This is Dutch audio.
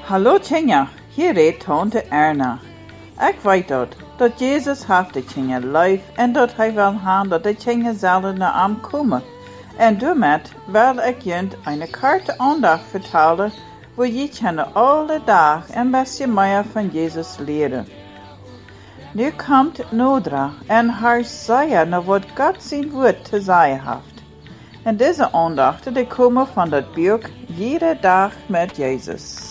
Hallo Tjinja, hier redt tante Erna. Ik weet dat Jezus heeft de Tjinja lief en dat hij wil hebben dat de Tjinja zelden naar hem komen. En daarmee wil ik jullie een korte aandacht vertellen, waar je kunnen alle dag een beetje meer van Jezus leren. Nu komt Nodra en haar zeggen naar wat God zijn woord te zeggen heeft. En deze aandachten die komen van dat boek Jede dag met Jezus.